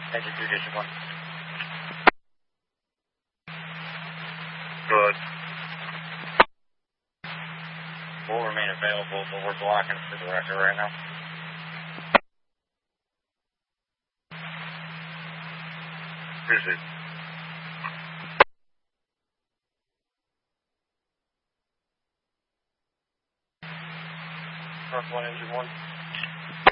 Engine 2, District 1. Good. We'll remain available, but we're blocking for the record right now. Appreciate it. North 1, Engine 1.